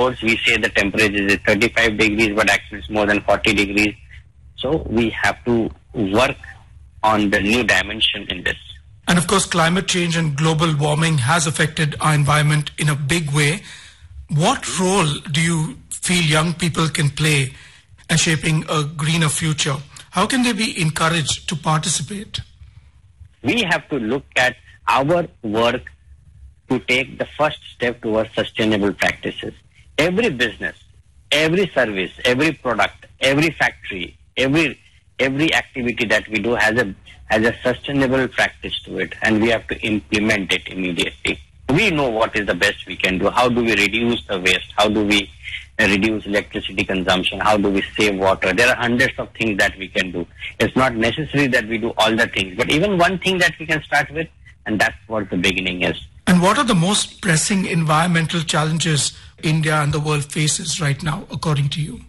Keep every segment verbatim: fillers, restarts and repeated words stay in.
outdoors, we say the temperature is thirty-five degrees, but actually it's more than forty degrees. So we have to work on the new dimension in this. And of course, climate change and global warming has affected our environment in a big way. What role do you feel young people can play in shaping a greener future? How can they be encouraged to participate? We have to look at our work to take the first step towards sustainable practices. Every business, every service, every product, every factory, every every activity that we do has a has a sustainable practice to it, and we have to implement it immediately. We know what is the best we can do. How do we reduce the waste? How do we uh, reduce electricity consumption? How do we save water? There are hundreds of things that we can do. It's not necessary that we do all the things, but even one thing that we can start with, and that's what the beginning is. And what are the most pressing environmental challenges India and the world faces right now, according to you?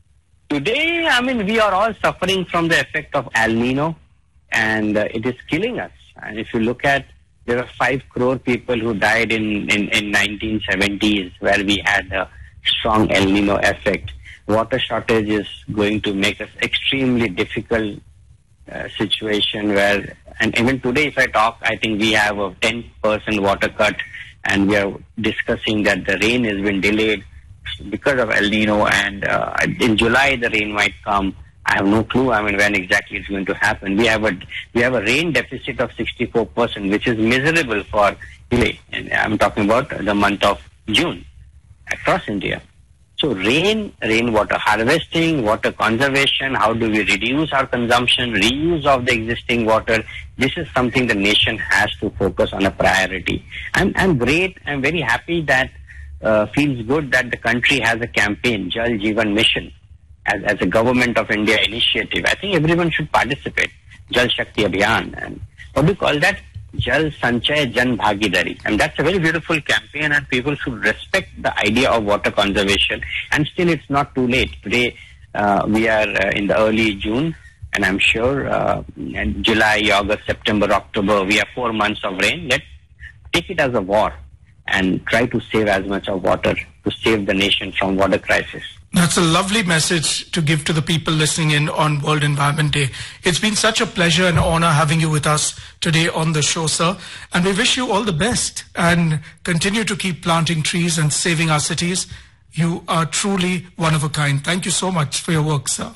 Today, I mean, we are all suffering from the effect of El Nino, and uh, it is killing us. And if you look at, there are five crore people who died in, in, in nineteen seventies, where we had a strong El Nino effect. Water shortage is going to make us extremely difficult uh, situation where, and even today if I talk, I think we have a ten percent water cut, and we are discussing that the rain has been delayed because of El Nino, and uh, in July the rain might come. I have no clue, I mean, when exactly it's going to happen. We have a we have a rain deficit of sixty-four percent, which is miserable for India. And I'm talking about the month of June across India. So rain, rainwater harvesting, water conservation, how do we reduce our consumption, reuse of the existing water? This is something the nation has to focus on a priority. I'm, I'm great, I'm very happy that uh, feels good that the country has a campaign, Jal Jeevan Mission, as, as a Government of India initiative. I think everyone should participate. Jal Shakti Abhiyan. And what do you call that? Jal Sanchay Jan Bhagidari. And that's a very beautiful campaign, and people should respect the idea of water conservation. And still it's not too late. Today uh, we are uh, in the early June, and I'm sure uh, in July, August, September, October, we have four months of rain. Let's take it as a war and try to save as much of water to save the nation from water crisis. That's a lovely message to give to the people listening in on World Environment Day. It's been such a pleasure and honor having you with us today on the show, sir. And we wish you all the best and continue to keep planting trees and saving our cities. You are truly one of a kind. Thank you so much for your work, sir.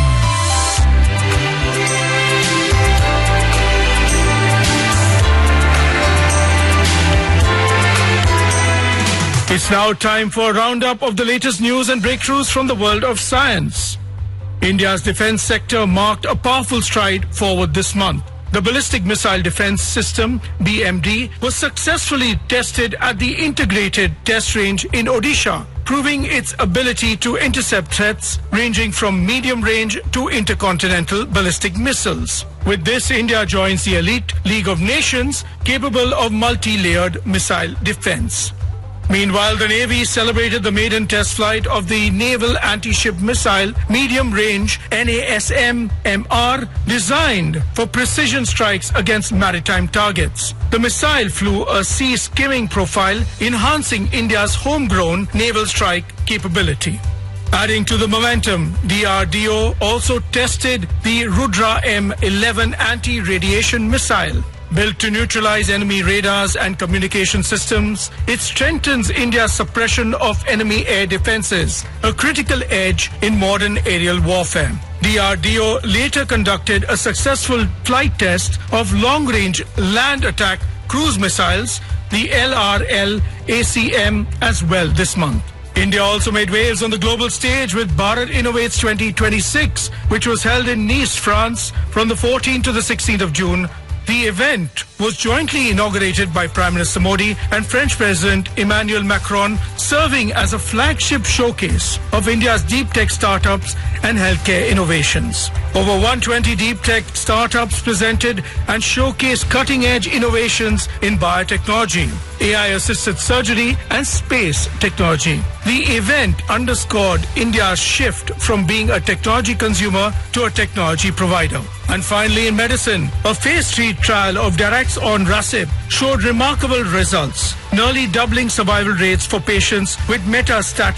It's now time for a roundup of the latest news and breakthroughs from the world of science. India's defense sector marked a powerful stride forward this month. The Ballistic Missile Defense System, B M D, was successfully tested at the Integrated Test Range in Odisha, proving its ability to intercept threats ranging from medium range to intercontinental ballistic missiles. With this, India joins the elite League of Nations capable of multi-layered missile defense. Meanwhile, the Navy celebrated the maiden test flight of the Naval Anti-Ship Missile Medium Range N A S M M R, designed for precision strikes against maritime targets. The missile flew a sea skimming profile, enhancing India's homegrown naval strike capability. Adding to the momentum, D R D O also tested the Rudra M eleven anti-radiation missile. Built to neutralize enemy radars and communication systems, it strengthens India's suppression of enemy air defenses, a critical edge in modern aerial warfare. D R D O later conducted a successful flight test of long-range land attack cruise missiles, the L R L A C M, as well this month. India also made waves on the global stage with Bharat Innovates twenty twenty-six, which was held in Nice, France from the fourteenth to the sixteenth of June. The event was jointly inaugurated by Prime Minister Modi and French President Emmanuel Macron, serving as a flagship showcase of India's deep tech startups and healthcare innovations. Over one hundred twenty deep tech startups presented and showcased cutting-edge innovations in biotechnology, A I-assisted surgery and space technology. The event underscored India's shift from being a technology consumer to a technology provider. And finally, in medicine, a phase three trial of Daraxonrasib showed remarkable results, nearly doubling survival rates for patients with metastatic